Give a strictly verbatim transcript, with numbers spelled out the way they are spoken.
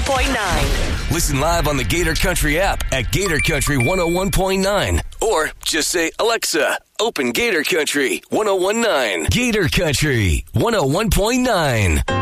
point nine. Listen live on the Gator Country app at Gator Country one oh one point nine. Or just say, Alexa, open Gator Country one oh one point nine. Gator Country one oh one point nine.